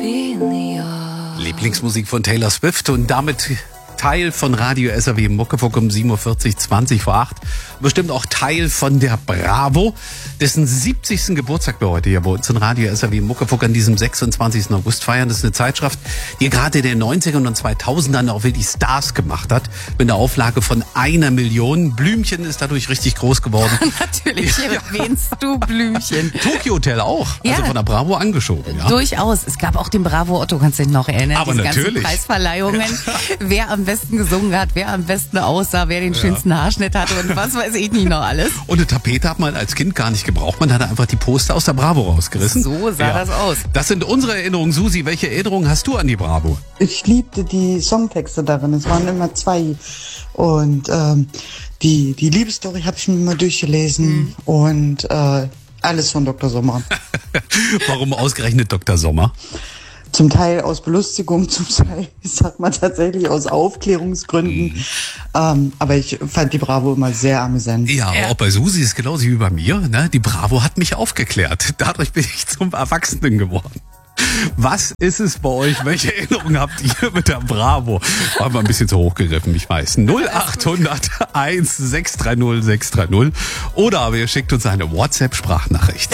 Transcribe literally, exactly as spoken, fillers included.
Lieblingsmusik von Taylor Swift und damit Teil von Radio S R W Muckefuck um sieben Uhr vierzig, zwanzig vor acht. Bestimmt auch Teil von der Bravo, dessen siebzigsten Geburtstag wir heute hier bei uns in Radio S R W Muckefuck an diesem sechsundzwanzigsten August feiern. Das ist eine Zeitschrift, die gerade in den neunzigern und zweitausendern auch wirklich Stars gemacht hat. Mit einer Auflage von einer Million. Blümchen ist dadurch richtig groß geworden. Natürlich erwähnst du Blümchen. Tokyo Hotel auch, also Ja. von der Bravo angeschoben. Ja? Durchaus. Es gab auch den Bravo Otto, kannst du dich noch erinnern? Aber Diese natürlich. ganzen Preisverleihungen. Wer am besten gesungen hat, wer am besten aussah, wer den schönsten Haarschnitt hatte und was weiß ich nicht noch alles. Und eine Tapete hat man als Kind gar nicht gebraucht. Man hat einfach die Poster aus der Bravo rausgerissen. So sah das aus. Das sind unsere Erinnerungen. Susi, welche Erinnerungen hast du an die Bravo? Ich liebte die Songtexte darin. Es waren immer zwei. Und ähm, die, die Liebesstory habe ich mir mal durchgelesen. Mhm. Und äh, alles von Doktor Sommer. Warum ausgerechnet Doktor Sommer? Zum Teil aus Belustigung, zum Teil, ich sag mal, tatsächlich aus Aufklärungsgründen. Mhm. Ähm, aber ich fand die Bravo immer sehr amüsant. Ja, aber Ja. auch bei Susi ist genauso wie bei mir. Ne? Die Bravo hat mich aufgeklärt. Dadurch bin ich zum Erwachsenen geworden. Was ist es bei euch? Welche Erinnerungen habt ihr mit der Bravo? War mal ein bisschen zu hoch gegriffen, ich weiß. null acht hundert eins sechs drei null sechs drei null oder aber ihr schickt uns eine WhatsApp-Sprachnachricht.